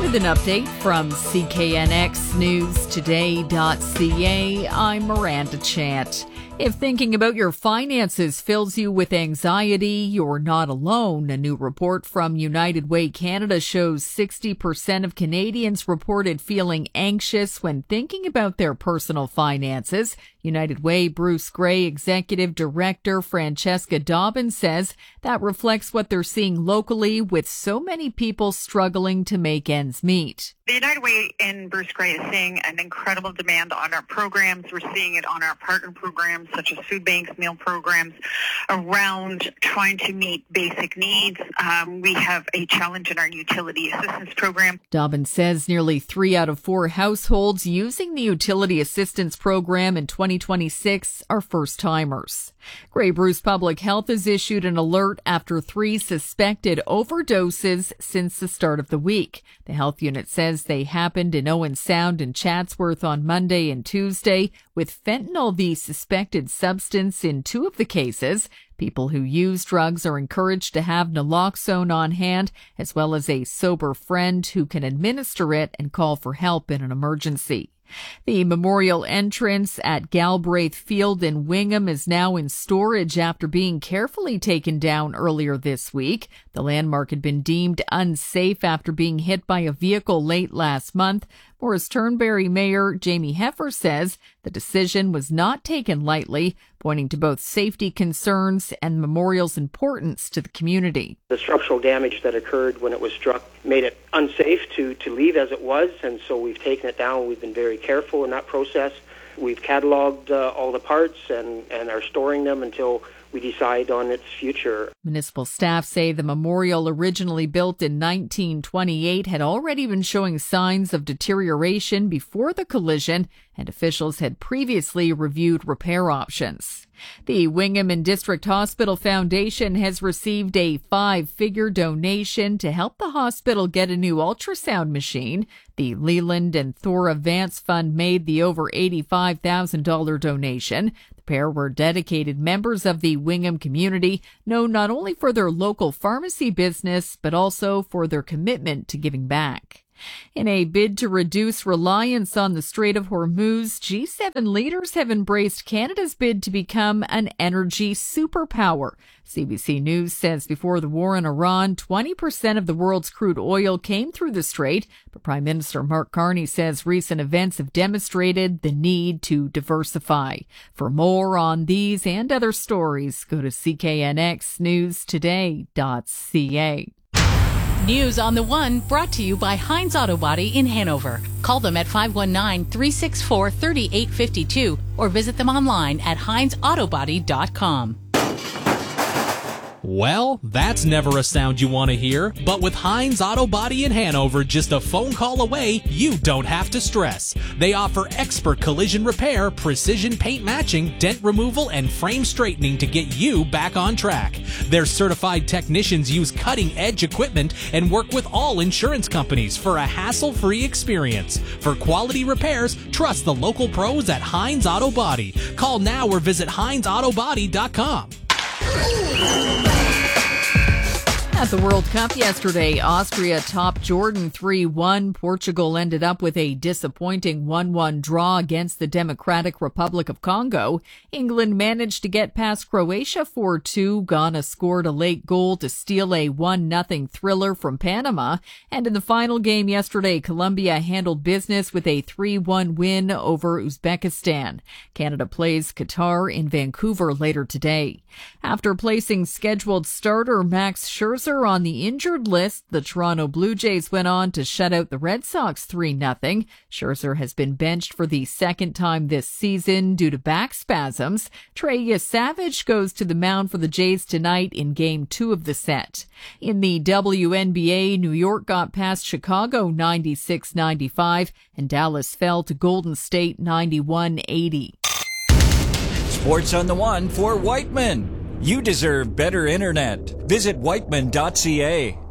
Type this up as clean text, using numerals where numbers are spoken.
With an update from CKNXNewsToday.ca, I'm Miranda Chant. If thinking about your finances fills you with anxiety, you're not alone. A new report from United Way Canada shows 60% of Canadians reported feeling anxious when thinking about their personal finances. United Way Bruce Gray Executive Director Francesca Dobbin says that reflects what they're seeing locally, with so many people struggling to make ends meet. The United Way in Bruce Gray is seeing an incredible demand on our programs. We're seeing it on our partner programs, such as food banks, meal programs, around trying to meet basic needs. We have a challenge in our utility assistance program. Dobbin says nearly 3 out of 4 households using the utility assistance program in 2026 are first-timers. Grey Bruce Public Health has issued an alert after 3 suspected overdoses since the start of the week. The health unit says they happened in Owen Sound and Chatsworth on Monday and Tuesday, with fentanyl the suspected substance in 2 of the cases. People who use drugs are encouraged to have naloxone on hand, as well as a sober friend who can administer it and call for help in an emergency. The memorial entrance at Galbraith Field in Wingham is now in storage after being carefully taken down earlier this week. The landmark had been deemed unsafe after being hit by a vehicle late last month. Morris Turnberry Mayor Jamie Heffer says the decision was not taken lightly, pointing to both safety concerns and the memorial's importance to the community. The structural damage that occurred when it was struck made it unsafe to leave as it was, and so we've taken it down. We've been very careful in that process. We've cataloged all the parts and are storing them until we decide on its future. Municipal staff say the memorial, originally built in 1928, had already been showing signs of deterioration before the collision, and officials had previously reviewed repair options. The Wingham and District Hospital Foundation has received a 5-figure donation to help the hospital get a new ultrasound machine. The Leland and Thora Vance Fund made the over $85,000 donation. The pair were dedicated members of the Wingham community, known not only for their local pharmacy business, but also for their commitment to giving back. In a bid to reduce reliance on the Strait of Hormuz, G7 leaders have embraced Canada's bid to become an energy superpower. CBC News says before the war in Iran, 20% of the world's crude oil came through the strait, but Prime Minister Mark Carney says recent events have demonstrated the need to diversify. For more on these and other stories, go to CKNXNewsToday.ca. News on the One brought to you by Hines Auto Body in Hanover. Call them at 519-364-3852 or visit them online at hinesautobody.com. Well, that's never a sound you want to hear, but with Hines Auto Body in Hanover, just a phone call away, you don't have to stress. They offer expert collision repair, precision paint matching, dent removal, and frame straightening to get you back on track. Their certified technicians use cutting-edge equipment and work with all insurance companies for a hassle-free experience. For quality repairs, trust the local pros at Hines Auto Body. Call now or visit hinesautobody.com. At the World Cup yesterday, Austria topped Jordan 3-1. Portugal ended up with a disappointing 1-1 draw against the Democratic Republic of Congo. England managed to get past Croatia 4-2. Ghana scored a late goal to steal a 1-0 thriller from Panama. And in the final game yesterday, Colombia handled business with a 3-1 win over Uzbekistan. Canada plays Qatar in Vancouver later today. After placing scheduled starter Max Scherzer on the injured list, the Toronto Blue Jays went on to shut out the Red Sox 3-0. Scherzer has been benched for the second time this season due to back spasms. Trey Savage goes to the mound for the Jays tonight in Game 2 of the set. In the WNBA, New York got past Chicago 96-95, and Dallas fell to Golden State 91-80. Sports on the One for Whiteman. You deserve better internet. Visit whiteman.ca.